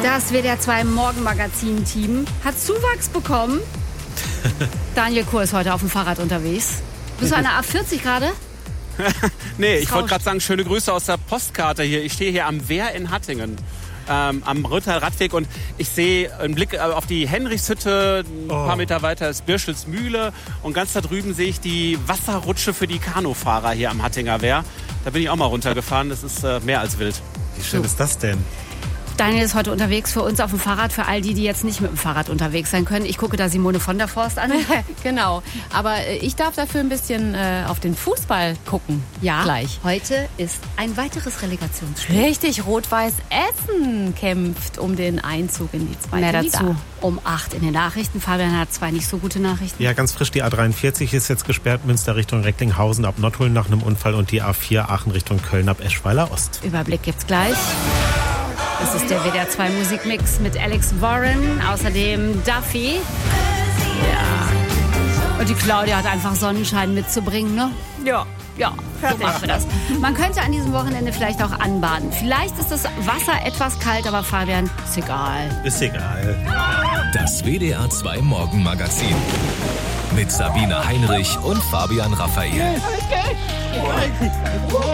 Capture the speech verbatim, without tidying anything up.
Das W D R zwei Morgenmagazin-Team hat Zuwachs bekommen. Daniel Kur ist heute auf dem Fahrrad unterwegs. Bist du an der A vierzig gerade? Nee, ich wollte gerade sagen, schöne Grüße aus der Postkarte hier. Ich stehe hier am Wehr in Hattingen. Ähm, am Röther Radweg und ich sehe einen Blick auf die Henrichshütte, ein oh. paar Meter weiter ist Birschels Mühle und ganz da drüben sehe ich die Wasserrutsche für die Kanufahrer hier am Hattinger Wehr. Da bin ich auch mal runtergefahren, das ist äh, mehr als wild. Wie schön so. Ist das denn? Daniel ist heute unterwegs für uns auf dem Fahrrad, für all die, die jetzt nicht mit dem Fahrrad unterwegs sein können. Ich gucke da Simone von der Forst an. Genau, aber ich darf dafür ein bisschen äh, auf den Fußball gucken. Ja, gleich. Heute ist ein weiteres Relegationsspiel. Richtig, Rot-Weiß Essen kämpft um den Einzug in die zweite Mehr Liga. dazu um acht in den Nachrichten. Fabian hat zwei nicht so gute Nachrichten. Ja, ganz frisch, die A dreiundvierzig ist jetzt gesperrt, Münster Richtung Recklinghausen ab Nottuln nach einem Unfall und die A vier Aachen Richtung Köln ab Eschweiler Ost. Überblick gibt's gleich. Das ist der W D R zwei Musikmix mit Alex Warren, außerdem Duffy. Ja. Und die Claudia hat einfach Sonnenschein mitzubringen, ne? Ja, ja, so machen wir das. Man könnte an diesem Wochenende vielleicht auch anbaden. Vielleicht ist das Wasser etwas kalt, aber Fabian, ist egal. Ist egal. Das W D R zwei Morgenmagazin mit Sabine Heinrich und Fabian Raphael.